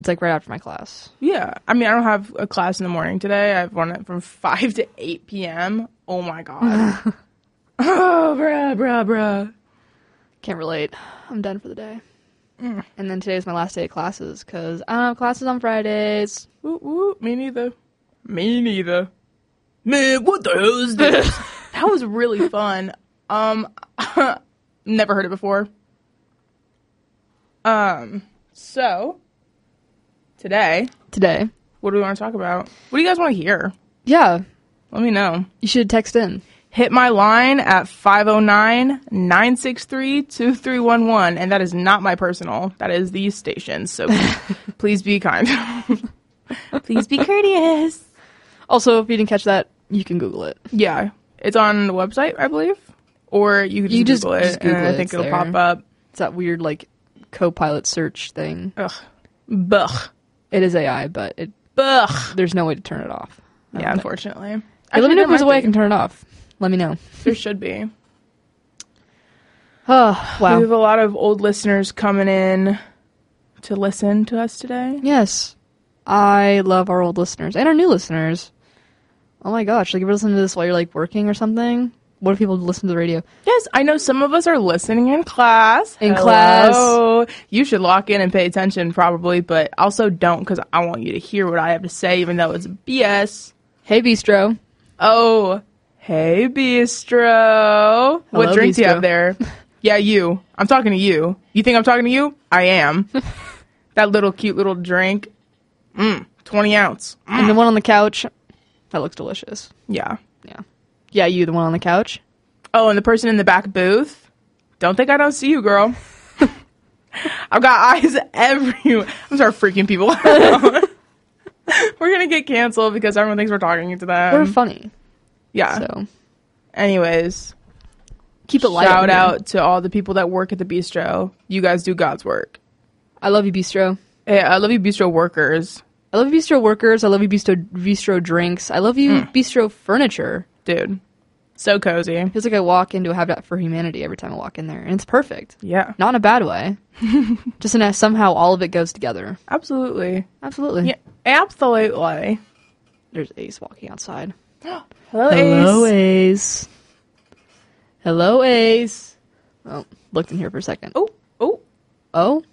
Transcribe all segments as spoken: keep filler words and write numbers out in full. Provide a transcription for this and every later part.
It's like right after my class. Yeah. I mean, I don't have a class in the morning today. I have one from five to eight p.m. Oh, my God. Oh, bruh, bruh, bruh. Can't relate. I'm done for the day. Mm. And then today's my last day of classes because I don't have classes on Fridays. Woo, woo. Me neither. Me neither. Man, what the hell is this? That was really fun. Um, never heard it before. Um, so, today. Today. What do we want to talk about? What do you guys want to hear? Yeah. Let me know. You should text in. Hit my line at five oh nine, nine six three, two three one one. And that is not my personal. That is the station. So please be kind. Please be courteous. Also, if you didn't catch that, you can Google it. Yeah. It's on the website, I believe. Or you can just you just Google it. Just Google and I it, think it'll there. pop up. It's that weird, like, co-pilot search thing. Ugh. Bugh. It is A I, but it Bugh. there's no way to turn it off. Yeah, unfortunately. Hey, let me know if there's a way I can. can turn it off. Let me know. There should be. Oh, wow. We have a lot of old listeners coming in to listen to us today. Yes. I love our old listeners and our new listeners. Oh my gosh, like if you're listening to this while you're like working or something, what if people listen to the radio? Yes, I know some of us are listening in class. In Hello. class. You should lock in and pay attention probably, but also don't because I want you to hear what I have to say even though it's B S. Hey, Bistro. Oh, hey, Bistro. What Hello, drink do you Bistro. have there? Yeah, you. I'm talking to you. You think I'm talking to you? I am. That little cute little drink. Mmm, twenty ounce. Mm. And the one on the couch. That looks delicious. Yeah. Yeah. Yeah, you, the one on the couch. Oh, and the person in the back booth. Don't think I don't see you, girl. I've got eyes everywhere. I'm sorry, freaking people out. We're going to get canceled because everyone thinks we're talking to them. We're funny. Yeah. So, Anyways, keep it light. shout over here. out to all the people that work at the bistro. You guys do God's work. I love you, Bistro. Hey, I love you, bistro workers. I love you, Bistro workers. I love you, Bistro, Bistro drinks. I love you, Mm. Bistro furniture. Dude, so cozy. Feels like I walk into a Habitat for Humanity every time I walk in there. And it's perfect. Yeah, Not in a bad way. Just in a somehow all of it goes together. absolutely. Absolutely. Yeah, absolutely. There's Ace walking outside. Hello, Hello, Ace. Ace. Hello, Ace. Oh, looked in here for a second. Oh, oh. Oh.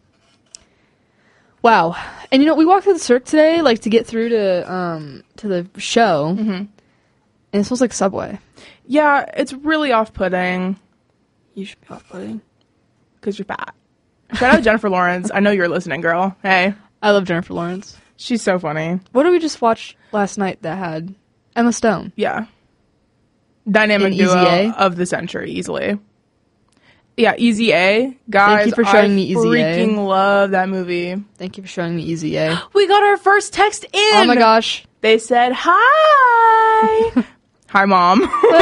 Wow. And you know, we walked through the cirque today, like to get through to um to the show. Mm-hmm. And it smells like Subway. Yeah, it's really off-putting You should be off-putting. because you're fat. Shout out to Jennifer Lawrence. I know you're listening, girl. Hey, I love Jennifer Lawrence. she's so funny. What did we just watch last night that had Emma Stone? Yeah. Dynamic And Easy duo A? of the century, easily. Yeah, Easy A. Guys, Thank you for showing I me Easy A. freaking love that movie. Thank you for showing me Easy A. We got our first text in. Oh my gosh. They said, hi. Hi, Mom.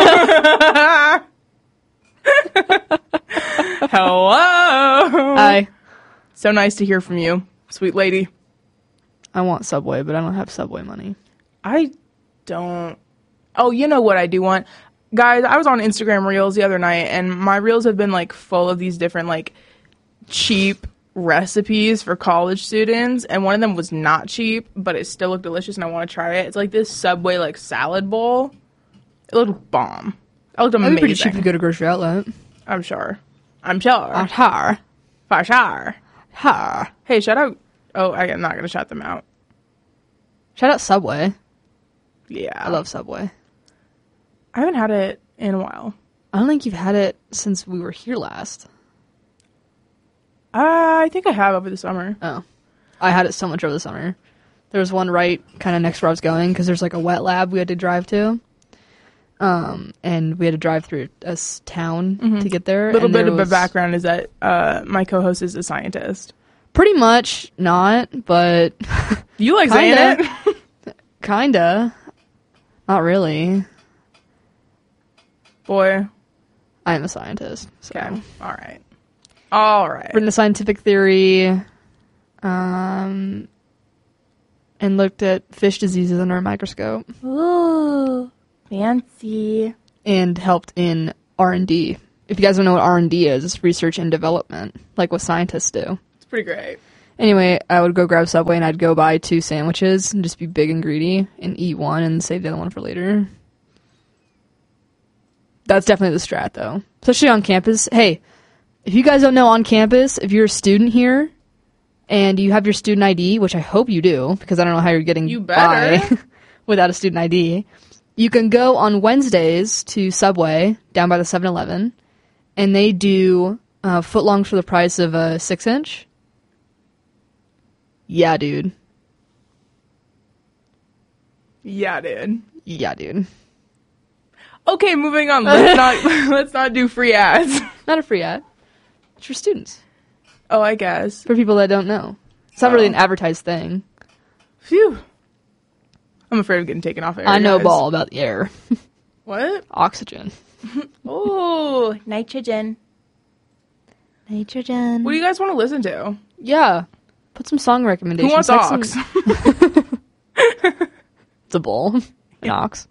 Hello. I So nice to hear from you, sweet lady. I want Subway, but I don't have Subway money. I don't. Oh, you know what I do want? Guys, I was on Instagram Reels the other night, and my Reels have been, like, full of these different, like, cheap recipes for college students, and one of them was not cheap, but it still looked delicious, and I want to try it. It's like this Subway, like, salad bowl. It looked bomb. It looked That'd amazing. be pretty cheap if you go to grocery outlet. I'm sure. I'm sure. Uh, har. For sure. Har. Hey, shout out. Oh, I- I'm not going to shout them out. Shout out Subway. Yeah. I love Subway. I haven't had it in a while. I don't think you've had it since we were here last. Uh, I think I have over the summer. Oh. I had it so much over the summer. There was one right kind of next where I was going because there's like a wet lab we had to drive to. Um, and we had to drive through a s- town to get there. A little and bit there of a was- background is that uh, my co-host is a scientist. Pretty much not, but You like saying Kinda. it? kinda. Not really. Boy. I am a scientist. So. Okay. All right. All right. Written a scientific theory, um, and looked at fish diseases under a microscope, Ooh, fancy. and helped in R and D. If you guys don't know what R and D is, it's research and development, like what scientists do. It's pretty great. Anyway, I would go grab Subway and I'd go buy two sandwiches and just be big and greedy and eat one and save the other one for later. That's definitely the strat, though. Especially on campus. Hey, if you guys don't know, on campus, if you're a student here and you have your student I D, which I hope you do, because I don't know how you're getting You better. by without a student I D, you can go on Wednesdays to Subway down by the seven eleven, and they do uh, footlongs for the price of a six inch. Yeah, dude. Yeah, dude. Yeah, dude. Okay, moving on. Let's not let's not do free ads. Not a free ad. It's for students. Oh, I guess. For people that don't know. It's not Oh. really an advertised thing. Phew. I'm afraid of getting taken off air. I know guys. ball about the air. What? Oxygen. Oh, nitrogen. Nitrogen. What do you guys want to listen to? Yeah. Put some song Who recommendations. wants Like ox? some- It's a bull. An ox.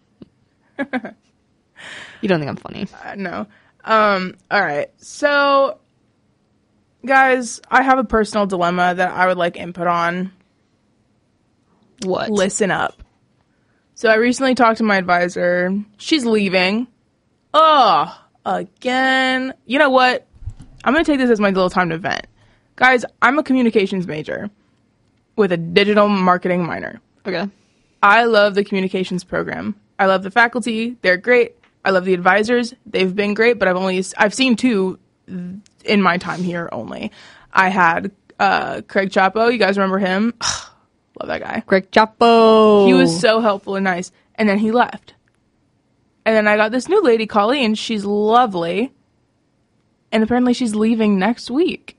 You don't think I'm funny. Uh, no. Um, all right. So, guys, I have a personal dilemma that I would like input on. What? Listen up. So I recently talked to my advisor. She's leaving. Oh, again. You know what? I'm going to take this as my little time to vent. Guys, I'm a communications major with a digital marketing minor. Okay. I love the communications program. I love the faculty. They're great. I love the advisors. They've been great, but I've only I've seen two in my time here only. I had uh, Craig Chapo. You guys remember him? Love that guy. Greg Chapo. He was so helpful and nice. And then he left. And then I got this new lady, Colleen. She's lovely. And apparently she's leaving next week.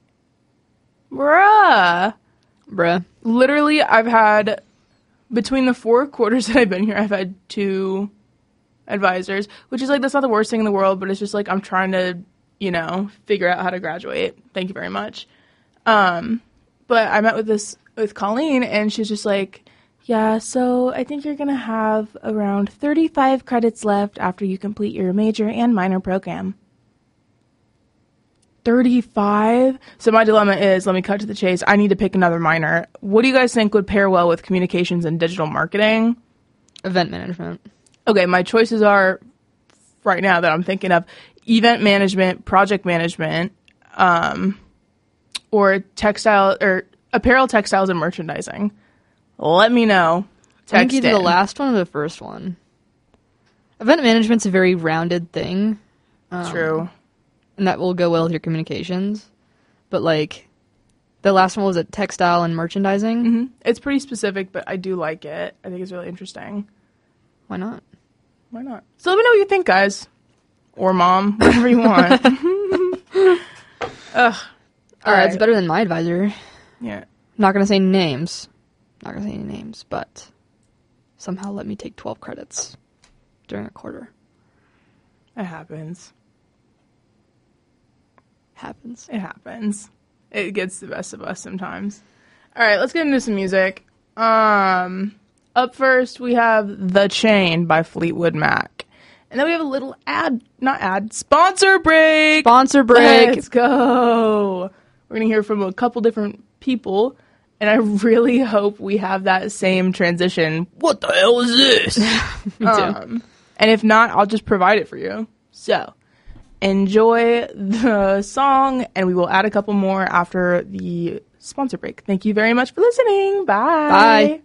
Bruh. Bruh. Literally, I've had, between the four quarters that I've been here, I've had two advisors, which is like, that's not the worst thing in the world, but it's just like, I'm trying to, you know, figure out how to graduate. Thank you very much. Um, but I met with this, with Colleen, and she's just like, yeah, so I think you're going to have around thirty-five credits left after you complete your major and minor program. thirty-five? So my dilemma is, let me cut to the chase. I need to pick another minor. What do you guys think would pair well with communications and digital marketing? Event management. Okay, my choices are, right now that I'm thinking of, event management, project management, um, or textile, or apparel, textiles, and merchandising. Let me know. I think Text either the in. last one or the first one. Event management's a very rounded thing. Um, True. And that will go well with your communications. But, like, the last one was at textile and merchandising. hmm It's pretty specific, but I do like it. I think it's really interesting. Why not? Why not? So let me know what you think, guys. Or mom, whatever you want. Ugh. Uh, right. It's better than my advisor. Yeah. Not going to say names. Not going to say any names, but somehow let me take twelve credits during a quarter. It happens. Happens. It happens. It gets the best of us sometimes. All right, let's get into some music. Um, up first, we have The Chain by Fleetwood Mac. And then we have a little ad, not ad, sponsor break. Sponsor break. Let's go. We're going to hear from a couple different people. And I really hope we have that same transition. What the hell is this? Me too. Um, and if not, I'll just provide it for you. So, enjoy the song, and we will add a couple more after the sponsor break. Thank you very much for listening. Bye. Bye.